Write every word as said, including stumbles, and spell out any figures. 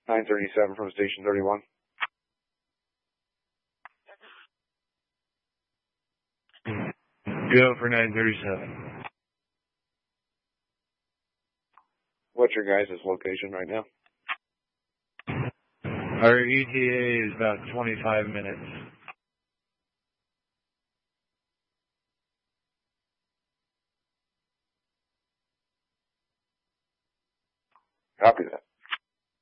nine thirty-seven from Station thirty-one. Go for nine thirty-seven. What's your guys' location right now? Our E T A is about twenty-five minutes. Copy that.